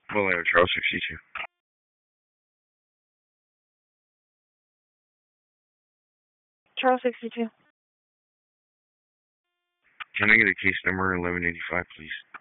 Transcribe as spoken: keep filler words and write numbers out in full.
Well, I have Charles sixty-two. Charles sixty-two. Can I get a case number eleven eighty-five, please?